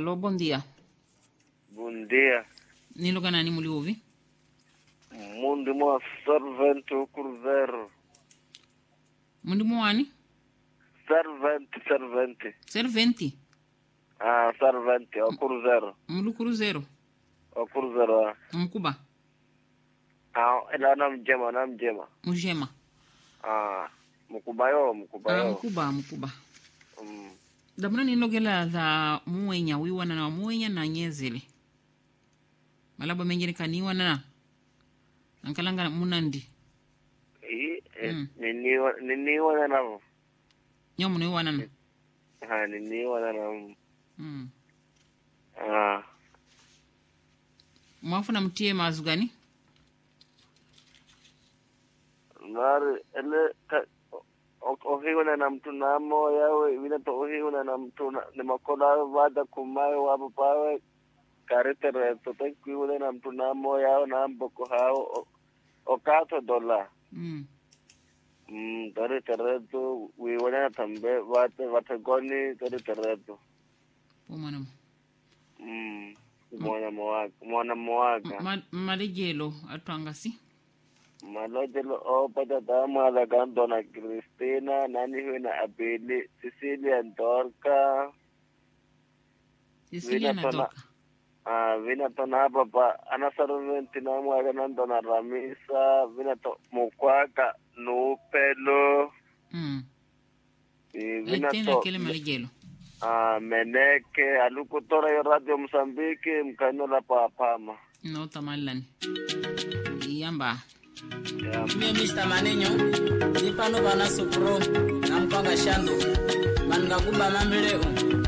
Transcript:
Alô, bom dia. Bom dia. Nilo ganani muli ouvi? Mundo mo servente o cruzeiro. Mundi moani? Servente. Servente. Ah, servente, o cruzeiro. Mulu cruzeiro. O cruzeiro. Mkuba. Ah, ela nam jema. Mujema. Ah, mkubayo. Mkuba. Dabuna ninogela za muwenya wiwana na muwenya na nyezele. Malaba mengine kaniwa na ankalanga munandi. Nini wana navo. Nyomu ni wana na. Ha, nini wana navo. Mwafu na mtie mazu gani? Nari, ele, ohiwana na mtu namo yawe, winato ohiwana na mtu ni makola wada kumayo wabu pawe, karite reto, tenkiwana na mtu namo yawe na amboko hao, okato dola. Dari teredo, wiwana tambe, wate goni, dari teredo. Umana. Mwana mwaga. Malejelo atwangasi. Malejelo pada dama la gandona Cristina, nani huina abili, Cecilia Ndorka. Cecilia Ndorka. Vina to na baba, anasaruventi na mwaga nandona Ramisa, vina to mukwaka, nupelo. Vina to kele malejelo. Meneke, alukutora yo Radio Mozambique, mkano la papama. No tamalani. Iyamba. Mimi Mr. Manenyo, nipano bana sopro, na mpanga shando. Manga kumba mamleo.